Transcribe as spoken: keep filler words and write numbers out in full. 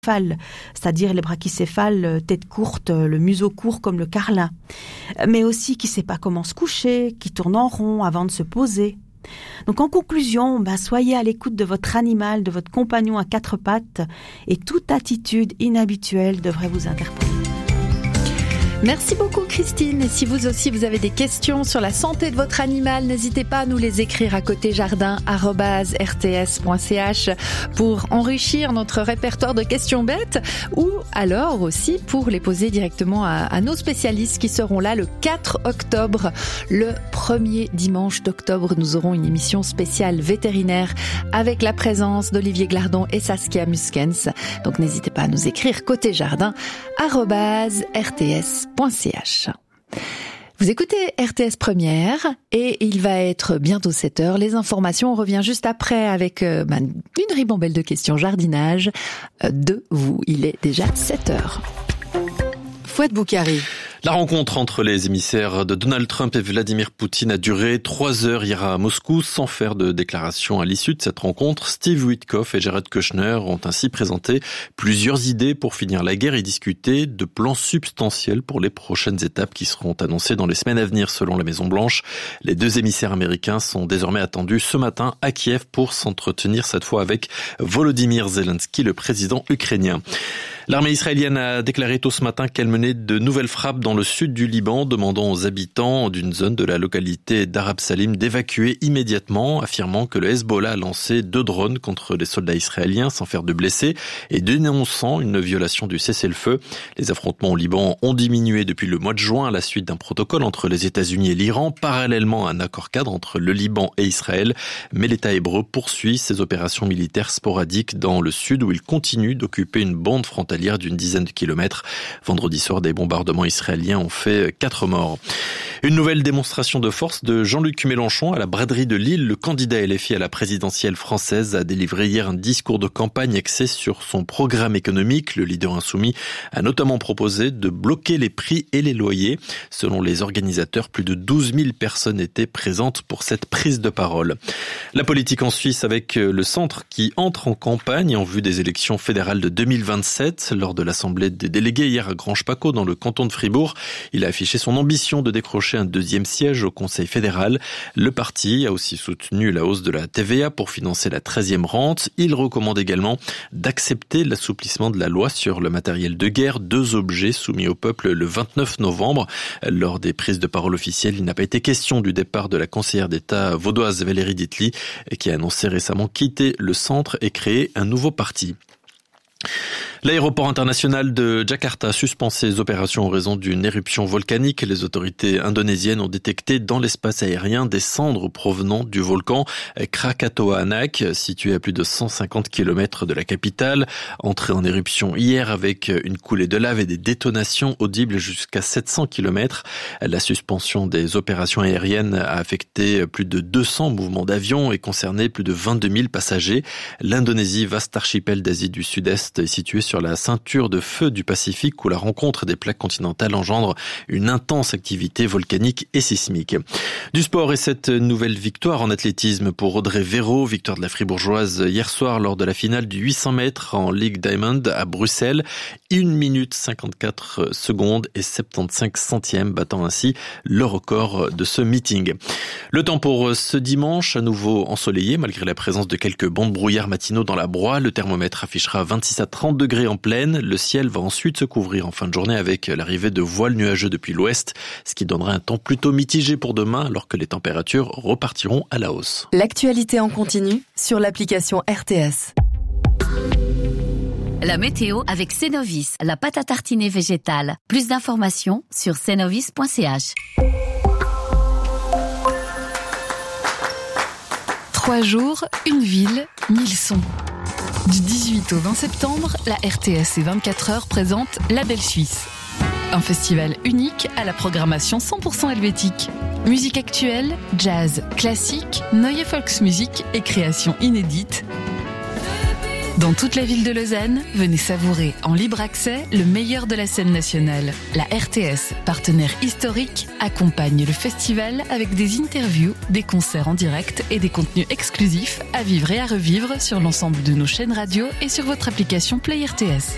c'est-à-dire les brachycéphales, tête courte, le museau court comme le carlin, mais aussi qui ne sait pas comment se coucher, qui tourne en rond avant de se poser. Donc en conclusion, ben, soyez à l'écoute de votre animal, de votre compagnon à quatre pattes, et toute attitude inhabituelle devrait vous interpeller. Merci beaucoup Christine. Et si vous aussi vous avez des questions sur la santé de votre animal, n'hésitez pas à nous les écrire à côté jardin arobase r t s point c h pour enrichir notre répertoire de questions bêtes, ou alors aussi pour les poser directement à, à nos spécialistes qui seront là le quatre octobre. Le premier dimanche d'octobre, nous aurons une émission spéciale vétérinaire avec la présence d'Olivier Glardon et Saskia Muskens. Donc n'hésitez pas à nous écrire côté jardin arobase r t s point c h. Vous écoutez R T S Première et il va être bientôt sept heures. Les informations, on revient juste après avec euh, bah, une ribambelle de questions jardinage euh, de vous. Il est déjà sept heures. Fouad Boukari. La rencontre entre les émissaires de Donald Trump et Vladimir Poutine a duré trois heures hier à Moscou sans faire de déclaration à l'issue de cette rencontre. Steve Witkoff et Jared Kushner ont ainsi présenté plusieurs idées pour finir la guerre et discuter de plans substantiels pour les prochaines étapes qui seront annoncées dans les semaines à venir selon la Maison-Blanche. Les deux émissaires américains sont désormais attendus ce matin à Kiev pour s'entretenir cette fois avec Volodymyr Zelensky, le président ukrainien. L'armée israélienne a déclaré tôt ce matin qu'elle menait de nouvelles frappes dans le sud du Liban, demandant aux habitants d'une zone de la localité d'Arab Salim d'évacuer immédiatement, affirmant que le Hezbollah a lancé deux drones contre les soldats israéliens sans faire de blessés et dénonçant une violation du cessez-le-feu. Les affrontements au Liban ont diminué depuis le mois de juin à la suite d'un protocole entre les États-Unis et l'Iran, parallèlement à un accord cadre entre le Liban et Israël. Mais l'État hébreu poursuit ses opérations militaires sporadiques dans le sud où il continue d'occuper une bande frontalière d'une dizaine de kilomètres. Vendredi soir, des bombardements israéliens ont fait quatre morts. Une nouvelle démonstration de force de Jean-Luc Mélenchon à la braderie de Lille. Le candidat L F I à la présidentielle française a délivré hier un discours de campagne axé sur son programme économique. Le leader insoumis a notamment proposé de bloquer les prix et les loyers. Selon les organisateurs, plus de douze mille personnes étaient présentes pour cette prise de parole. La politique en Suisse avec le centre qui entre en campagne en vue des élections fédérales de deux mille vingt-sept. Lors de l'assemblée des délégués hier à Granges-Paccot dans le canton de Fribourg, il a affiché son ambition de décrocher un deuxième siège au Conseil fédéral. Le parti a aussi soutenu la hausse de la T V A pour financer la treizième rente. Il recommande également d'accepter l'assouplissement de la loi sur le matériel de guerre, deux objets soumis au peuple le vingt-neuf novembre. Lors des prises de parole officielles, il n'a pas été question du départ de la conseillère d'État vaudoise Valérie Ditli, qui a annoncé récemment quitter le centre et créer un nouveau parti. L'aéroport international de Jakarta suspend ses opérations en raison d'une éruption volcanique. Les autorités indonésiennes ont détecté dans l'espace aérien des cendres provenant du volcan Krakatoa Anak, situé à plus de cent cinquante kilomètres de la capitale. Entré en éruption hier avec une coulée de lave et des détonations audibles jusqu'à sept cents kilomètres. La suspension des opérations aériennes a affecté plus de deux cents mouvements d'avions et concerné plus de vingt-deux mille passagers. L'Indonésie, vaste archipel d'Asie du Sud-Est, est située sur la ceinture de feu du Pacifique où la rencontre des plaques continentales engendre une intense activité volcanique et sismique. Du sport et cette nouvelle victoire en athlétisme pour Audrey Véro, victoire de la Fribourgeoise hier soir lors de la finale du huit cents mètres en Ligue Diamond à Bruxelles. une minute cinquante-quatre secondes et soixante-quinze centièmes, battant ainsi le record de ce meeting. Le temps pour ce dimanche, à nouveau ensoleillé malgré la présence de quelques bancs de brouillard matinaux dans la broie. Le thermomètre affichera vingt-six à trente degrés en pleine. Le ciel va ensuite se couvrir en fin de journée avec l'arrivée de voiles nuageux depuis l'ouest, ce qui donnera un temps plutôt mitigé pour demain alors que les températures repartiront à la hausse. L'actualité en continu sur l'application R T S. La météo avec Cenovis, la pâte à tartiner végétale. Plus d'informations sur cenovis point c h. Trois jours, une ville, mille sons. Du dix-huit au vingt septembre, la R T S et vingt-quatre heures présentent La Belle Suisse. Un festival unique à la programmation cent pour cent helvétique. Musique actuelle, jazz, classique, Neue Volksmusik et créations inédites. Dans toute la ville de Lausanne, venez savourer en libre accès le meilleur de la scène nationale. La R T S, partenaire historique, accompagne le festival avec des interviews, des concerts en direct et des contenus exclusifs à vivre et à revivre sur l'ensemble de nos chaînes radio et sur votre application Play R T S.